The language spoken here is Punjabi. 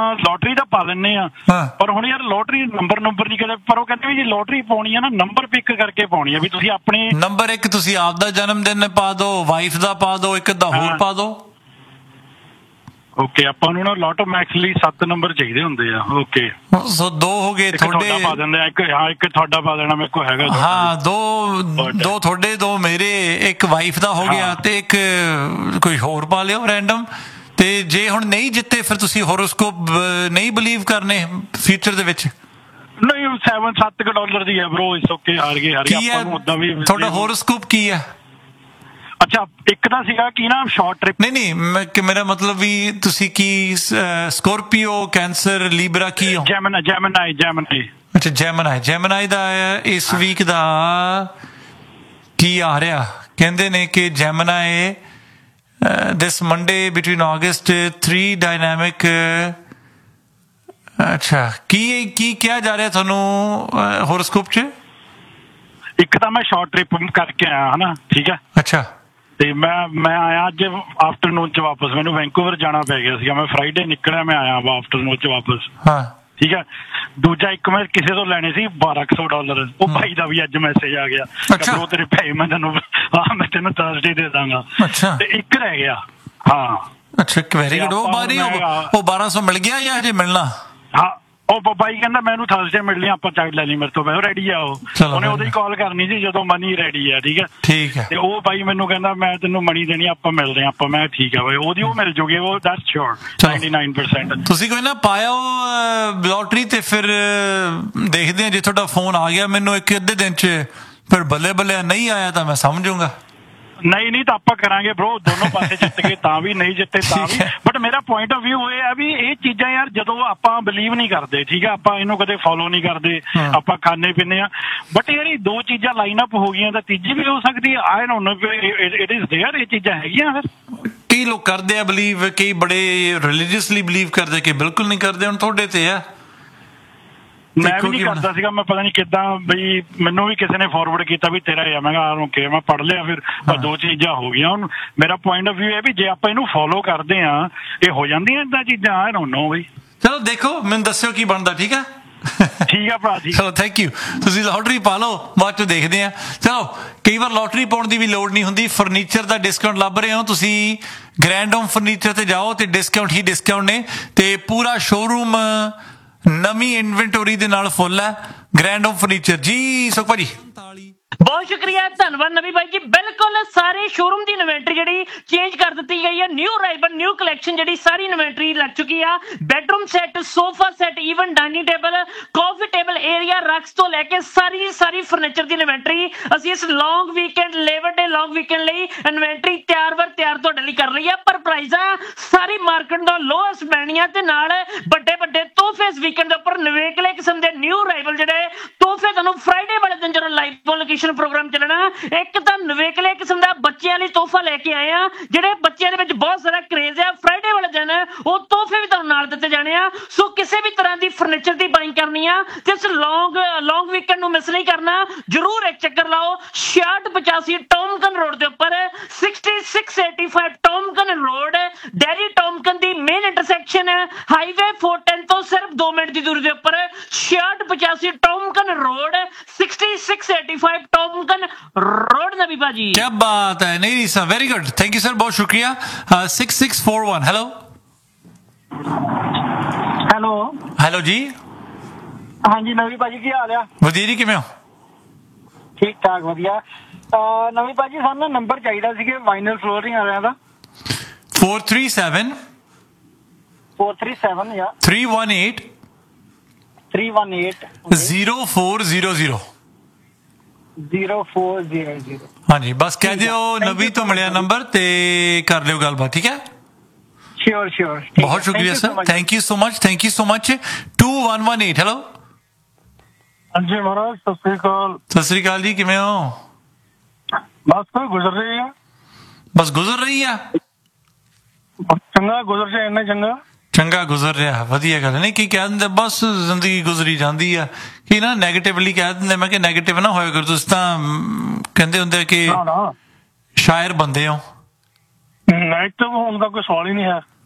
ਲੋਟਰੀ ਤਾਂ ਪਾ ਲੈਂਦੇ ਆ, ਪਰ ਹੁਣ ਯਾਰ ਲੋਟਰੀ ਨੰਬਰ ਨਹੀਂ ਕਦੇ, ਪਰ ਉਹ ਕਹਿੰਦੇ ਵੀ ਜੇ ਲੋਟਰੀ ਪਾਉਣੀ ਆ ਨਾ ਨੰਬਰ ਪਿਕ ਕਰਕੇ ਪਾਉਣੀ ਆ, ਵੀ ਤੁਸੀਂ ਆਪਣੇ ਨੰਬਰ ਇੱਕ ਤੁਸੀਂ ਆਪਦਾ ਜਨਮ ਦਿਨ ਪਾ ਦਿਓ, ਵਾਈਫ ਦਾ ਪਾ ਦਿਓ, ਇੱਕ ਅੱਧਾ ਹੋਰ ਪਾ ਦਿਓ। ਓਕੇ, ਆਪਾਂ ਨੂੰ ਨਾ ਲੋਟੋ ਮੈਕਸ ਲਈ 7 ਨੰਬਰ ਚਾਹੀਦੇ ਹੁੰਦੇ ਆ। ਓਕੇ, ਸੋ 2 ਹੋ ਗਏ ਤੁਹਾਡੇ, ਪਾ ਦਿੰਦੇ ਆ ਇੱਕ। ਹਾਂ, ਇੱਕ ਤੁਹਾਡਾ ਪਾ ਦੇਣਾ, ਮੇਰੇ ਕੋਲ ਹੈਗਾ। ਹਾਂ, ਦੋ ਤੁਹਾਡੇ, 2 ਮੇਰੇ, ਇੱਕ ਵਾਈਫ ਦਾ ਹੋ ਗਿਆ, ਤੇ ਇੱਕ ਕੋਈ ਹੋਰ ਪਾ ਲਿਓ ਰੈਂਡਮ। ਤੇ ਜੇ ਹੁਣ ਨਹੀਂ ਜਿੱਤੇ ਫਿਰ ਤੁਸੀਂ ਹੋਰੋਸਕੋਪ ਨਹੀਂ ਬਿਲੀਵ ਕਰਨੇ ਫਿਊਚਰ ਦੇ ਵਿੱਚ? ਨਹੀਂ, $7 ਦੀ ਹੈ ਬ్రో, ਇਸ ਓਕੇ, ਹਾਰ ਗਏ ਆਪਾਂ ਨੂੰ ਉਦਾਂ ਵੀ। ਤੁਹਾਡਾ ਹੋਰੋਸਕੋਪ ਕੀ ਹੈ? ਅੱਛਾ, ਇੱਕ ਤਾਂ ਸੀਗਾ ਕੀ ਨਾ ਸ਼ਾਰਟ ਟ੍ਰਿਪ। ਨਹੀਂ, ਮੇਰਾ ਮਤਲਬ ਵੀ ਤੁਸੀਂ ਕੀ ਸਕੋਰਪੀਓ, ਕੈਂਸਰ, ਲੀਬਰਾ ਕੀ ਹੋ? ਜੈਮਨਾਈ। ਅੱਛਾ, ਜੈਮਨਾਈ ਦਾ ਇਸ ਵੀਕ ਦਾ ਕੀ ਆ ਰਿਹਾ? ਕਹਿੰਦੇ ਨੇ ਕਿ Gemini this Monday between August 3 dynamic। ਅੱਛਾ, ਕੀ ਕਿਹਾ ਜਾ ਰਿਹਾ ਤੁਹਾਨੂੰ ਹੋਰੋਸਕੋਪ 'ਚ? ਇੱਕ ਤਾਂ ਮੈਂ ਸ਼ਾਰਟ ਟ੍ਰਿਪ ਕਰਕੇ ਆਇਆ ਹਨਾ, ਠੀਕ ਹੈ। ਅੱਛਾ, ਤੇ ਮੈਂ ਆਇਆ ਅੱਜ ਆਫਟਰਨੂਨ 'ਚ ਵਾਪਸ। ਮੈਨੂੰ ਵੈਂਕੂਵਰ ਜਾਣਾ ਪੈ ਗਿਆ ਸੀਗਾ, ਮੈਂ ਫਰਾਈਡੇ ਨਿਕਲਿਆ, ਮੈਂ ਆਇਆ ਆਫਟਰਨੂਨ 'ਚ ਵਾਪਸ। ਹਾਂ, ਠੀਕ ਹੈ। ਦੂਜਾ ਇੱਕ ਮੈਂ ਕਿਸੇ ਤੋਂ ਲੈਣੇ ਸੀ $1200, ਉਹ ਭਾਈ ਦਾ ਵੀ ਅੱਜ ਮੈਸੇਜ ਆ ਗਿਆ, ਉਹ ਤੇਰੇ ਪੈਸੇ ਮੈਂ ਤੈਨੂੰ ਥਰਸਡੇ ਦੇ ਦਾਂਗਾ। ਤੇ ਇੱਕ ਰਹਿ ਗਿਆ। ਹਾਂ, ਅੱਛਾ, ਵੈਰੀ ਗੁੱਡ। ਉਹ 1200 ਮਿਲ ਗਿਆ ਜਾਂ ਹਜੇ ਮਿਲਣਾ? ਹਾਂ, ਉਹ ਬਾਈ ਕਹਿੰਦਾ ਮੈਨੂੰ ਥਰਸਡੇ ਮਿਲਣੀ, ਆਪਾਂ ਚੱਕ ਲੈਣੀ ਮੇਰੇ ਤੋਂ, ਮੈਂ ਰੈਡੀ ਆ। ਉਹਨੇ ਉਦੋਂ ਹੀ ਕਾਲ ਕਰਨੀ ਸੀ ਜਦੋਂ ਮਨੀ ਰੈਡੀ ਆ। ਠੀਕ ਹੈ। ਤੇ ਉਹ ਬਾਈ ਮੈਨੂੰ ਕਹਿੰਦਾ ਮੈਂ ਤੈਨੂੰ ਮਨੀ ਦੇਣੀ, ਆਪਾਂ ਮਿਲਦੇ ਆ। ਆਪਾਂ, ਮੈਂ ਠੀਕ ਆ ਬਾਈ, ਉਹਦੀ ਉਹ ਮਿਲ ਜੂਗੀ, ਉਹ ਦੈਟਸ ਸ਼ੋਰ 99%। ਤੁਸੀਂ ਕੋਈ ਨਾ ਪਾਇਓ ਲੋਟਰੀ, ਤੇ ਫਿਰ ਦੇਖਦੇ ਆ ਜੇ ਤੁਹਾਡਾ ਫੋਨ ਆ ਗਿਆ ਮੈਨੂੰ ਇੱਕ ਅੱਧੇ ਦਿਨ 'ਚ, ਫਿਰ ਬੱਲੇ ਨਹੀਂ ਆਇਆ ਤਾਂ ਮੈਂ ਸਮਝੂਗਾ। ਨਹੀਂ ਤਾਂ ਆਪਾਂ ਕਰਾਂਗੇ ਬ్రో, ਦੋਨੋਂ ਪਾਸੇ ਜਿੱਤ ਗਏ ਤਾਂ ਵੀ, ਨਹੀਂ ਜਿੱਤੇ ਤਾਂ ਵੀ। ਬਟ ਮੇਰਾ ਪੁਆਇੰਟ ਆਫ ਵਿਊ ਇਹ ਹੈ ਵੀ ਇਹ ਚੀਜ਼ਾਂ ਯਾਰ ਜਦੋਂ ਆਪਾਂ ਬਿਲੀਵ ਨਹੀਂ ਕਰਦੇ, ਠੀਕ ਹੈ, ਆਪਾਂ ਇਹਨੂੰ ਕਦੇ ਫੋਲੋ ਨਹੀਂ ਕਰਦੇ, ਆਪਾਂ ਖਾਣੇ ਪੀਂਦੇ ਆ। ਬਟ ਯਾਰ ਇਹ 2 ਚੀਜ਼ਾਂ ਲਾਈਨ ਅਪ ਹੋ ਗਈਆਂ ਤਾਂ ਤੀਜੀ ਵੀ ਹੋ ਸਕਦੀ ਹੈ। I don't know it is there, ਇਹ ਚੀਜ਼ਾਂ ਹੈਗੀਆਂ। ਫਿਰ ਕਈ ਲੋਕ ਕਰਦੇ ਆ ਬਿਲੀਵ, ਕਈ ਬੜੇ ਰਿਲੀਜੀਅਸਲੀ ਬਿਲੀਵ ਕਰਦੇ, ਕਿ ਬਿਲਕੁਲ ਨਹੀਂ ਕਰਦੇ। ਹੁਣ ਤੁਹਾਡੇ ਤੇ ਆ, ਮੈਂ ਵੀ ਨਹੀਂ ਕਰਦਾ ਸੀਗਾ, ਮੈਂ ਪਤਾ ਨਹੀਂ ਕਿੱਦਾਂ ਬਈ ਮੈਨੂੰ ਵੀ ਕਿਸੇ ਨੇ ਫਾਰਵਰਡ ਕੀਤਾ ਵੀ ਤੇਰਾ ਆ, ਮੈਂ ਕਿਹਾ ਓਕੇ, ਮੈਂ ਪੜ੍ਹ ਲਿਆ। ਫਿਰ 2 ਚੀਜ਼ਾਂ ਹੋ ਗਈਆਂ। ਹੁਣ ਮੇਰਾ ਪੁਆਇੰਟ ਆਫ ਵਿਊ ਹੈ ਵੀ ਜੇ ਆਪਾਂ ਇਹਨੂੰ ਫੋਲੋ ਕਰਦੇ ਆ, ਇਹ ਹੋ ਜਾਂਦੀਆਂ ਏਦਾਂ ਚੀਜ਼ਾਂ। ਆਈ ਡੋਨਟ ਨੋ ਬਈ। ਚਲੋ ਦੇਖੋ, ਮੈਨੂੰ ਦੱਸਿਓ ਕੀ ਬਣਦਾ। ਠੀਕ ਹੈ, ਠੀਕ ਆ ਭਰਾ ਜੀ, ਚਲੋ ਥੈਂਕ ਯੂ। ਤੁਸੀਂ ਲੋਟਰੀ ਪਾ ਲਓ, ਬਾਅਦ ਚ ਦੇਖਦੇ ਆ। ਚਲੋ, ਕਈ ਵਾਰ ਲੋਟਰੀ ਪਾਉਣ ਦੀ ਵੀ ਲੋੜ ਨਹੀਂ ਹੁੰਦੀ। ਫਰਨੀਚਰ ਦਾ ਡਿਸਕਾਊਂਟ ਲੱਭ ਰਹੇ ਹੋ ਤੁਸੀਂ, ਗ੍ਰੈਂਡ ਹੋਮ ਫਰਨੀਚਰ ਤੇ ਜਾਓ ਤੇ ਡਿਸਕਾਊਂਟ ਹੀ ਡਿਸਕਾਊਂਟ ਨੇ, ਤੇ ਪੂਰਾ ਸ਼ੋਰੂਮ ਨਵੀਂ ਇਨਵੈਂਟਰੀ ਦੇ ਨਾਲ ਫੁੱਲ ਹੈ। ਗ੍ਰੈਂਡ ਹੋਮ ਫਰਨੀਚਰ ਜੀ। ਸੁਖ ਭਾਜੀ ਬਹੁਤ ਸ਼ੁਕਰੀਆ, ਧੰਨਵਾਦ ਨਵੀ ਬਾਈ ਜੀ। ਬਿਲਕੁਲ ਸਾਰੇ ਸ਼ੋਰੂਮ ਦੀ ਇਨਵੈਂਟਰੀ ਜਿਹੜੀ ਚੇਂਜ ਕਰ ਦਿੱਤੀ ਗਈ ਹੈ। ਨਿਊ ਅਰਾਈਵਲ, ਨਿਊ ਕਲੈਕਸ਼ਨ ਜਿਹੜੀ ਸਾਰੀ ਇਨਵੈਂਟਰੀ ਲੱਗ ਚੁੱਕੀ ਆ। Bedroom set, sofa set, even dining table, ਕਾਫੀ ਟੇਬਲ ਏਰੀਆ, ਰੈਕਸ ਤੋਂ ਲੈ ਕੇ ਸਾਰੀ ਫਰਨੀਚਰ ਦੀ ਇਨਵੈਂਟਰੀ ਅਸੀਂ ਇਸ ਲੌਂਗ ਵੀਕਐਂਡ, ਲੇਬਰ ਡੇ ਲੌਂਗ ਵੀਕਐਂਡ ਲਈ ਇਨਵੈਂਟਰੀ ਤਿਆਰ ਤੁਹਾਡੇ ਲਈ ਕਰ ਰਹੀ ਆ। ਪਰ ਪ੍ਰਾਈਜ਼ਾਂ ਸਾਰੀ ਮਾਰਕੀਟ ਦਾ ਲੋਐਸਟ ਬੈਣੀਆਂ, ਤੇ ਨਾਲ ਵੱਡੇ ਤੋਹਫੇ ਇਸ ਵੀਕਐਂਡ ਦੇ ਉੱਪਰ ਨਵੇਕਲੇ ਕਿਸਮ ਦੇ ਨਿਊ ਅਰਾਈਵਲ ਜਿਹੜੇ ਤੋਹਫੇ ਤੁਹਾਨੂੰ ਫਰਾਈਡੇ ਵਾਲੇ ਦਿਨ ਜਦੋਂ ਲਾਈਵ ਲੋਕੇਸ਼ਨ ਪ੍ਰੋਗਰਾਮ ਚੱਲਣਾ, ਇੱਕ ਤਾਂ ਨਵੇਕਲੇ ਕਿਸਮ ਦਾ ਬੱਚਿਆਂ ਲਈ ਤੋਹਫਾ ਲੈ ਕੇ ਆਏ ਆ, ਜਿਹੜੇ ਬੱਚਿਆਂ ਦੇ ਵਿੱਚ ਬਹੁਤ ਸਾਰਾ ਕਰੇਜ਼ ਆ। ਫਰਾਈਡੇ ਵਾਲੇ ਦਿਨ ਉਹ ਤੋਹਫੇ ਵੀ ਤੁਹਾਨੂੰ ਨਾਲ ਦਿੱਤੇ ਜਾਣੇ ਆ। ਸੋ ਕਿਸੇ ਵੀ ਤਰ੍ਹਾਂ ਦੀ ਫਰਨੀਚਰ ਦੀ ਬਾਇੰਗ ਕਰਨੀ ਆ ਤੇ ਇਸ ਲੌਂਗ ਵੀਕਐਂਡ ਨੂੰ ਮਿਸ ਨਹੀਂ ਕਰਨਾ, ਜਰੂਰ ਇੱਕ ਚੱਕਰ ਲਾਓ। 6685 ਟੌਮਕਨ ਰੋਡ ਦੇ ਉੱਪਰ, 6685 ਟੌਮਕਨ ਰੋਡ, ਡੈਰੀ ਟੌਮਕਨ ਦੀ ਮੇਨ ਇੰਟਰਸੈਕਸ਼ਨ ਹਾਈਵੇ 410 ਤੋਂ ਸਿਰਫ 2 ਮਿੰਟ ਦੀ ਦੂਰੀ ਦੇ ਉੱਪਰ। 6685 ਟੌਮਕਨ ਰੋਡ, 6685 ਟੌਮਕਨ ਰੋਡ ਨਵੀ ਭਾਜੀ। ਕੀ ਬਾਤ ਹੈ। ਨਹੀਂ sir, very good, thank you sir, ਬਹੁਤ ਸ਼ੁਕਰੀਆ। 6641 ਹੈਲੋ ਜੀ। ਹਾਂਜੀ ਨਵੀ ਭਾਜੀ, ਕੀ ਹਾਲ ਆ? ਵਧੀਆ ਜੀ, ਕਿਵੇਂ ਹੋ? ਠੀਕ ਠਾਕ, ਵਧੀਆ। ਨਵੀ ਭਾਜੀ, ਸਾਨੂੰ ਨੰਬਰ ਚਾਹੀਦਾ ਸੀਗੇ ਵਾਈਨਲ ਫਲੋਰਿੰਗ ਵਾਲਿਆਂ ਦਾ। 437 ਜਾਂ 318 0400। 0400। ਹਾਂਜੀ, ਬਸ ਕਹਿ ਦਿਓ ਨਵੀ ਤੋਂ ਮਿਲਿਆ ਨੰਬਰ ਤੇ ਕਰ ਲਿਓ ਗੱਲਬਾਤ। ਠੀਕ ਹੈ, ਸ਼ੋਰ। ਬਹੁਤ ਸ਼ੁਕਰੀਆ sir, thank you so much. 2118 hello. ਹਾਂਜੀ ਮਹਾਰਾਜ, ਸਤਿ ਸ੍ਰੀ ਅਕਾਲ ਜੀ, ਕਿਵੇਂ ਹੋ? ਬਸ ਗੁਜ਼ਰ ਰਹੀ ਆ। ਚੰਗਾ ਗੁਜ਼ਰ ਜਾਏ, ਇੰਨਾ ਚੰਗਾ ਗੁਜ਼ਰ ਰਿਹਾ, ਵਧੀਆ ਗੱਲ ਨਹੀਂ। ਕੀ ਕਹਿ ਦਿੰਦੇ, ਬਸ ਜ਼ਿੰਦਗੀ ਗੁਜ਼ਰੀ ਜਾਂਦੀ ਆ। ਕੀ ਨਾ ਨੈਗੇਟਿਵਲੀ ਕਹਿ ਦਿੰਦੇ। ਮੈਂ ਕਿ ਨੈਗੇਟਿਵ ਨਾ ਹੋਇਆ ਕਰੋ, ਤੁਸੀਂ ਤਾਂ ਕਹਿੰਦੇ ਹੁੰਦੇ ਕਿ ਸ਼ਾਇਰ ਬੰਦੇ ਹੋ। ਨੈਗੇਟਿਵ ਹੋਣ ਦਾ ਕੋਈ ਸਵਾਲ ਹੀ ਨਹੀਂ ਹੈ।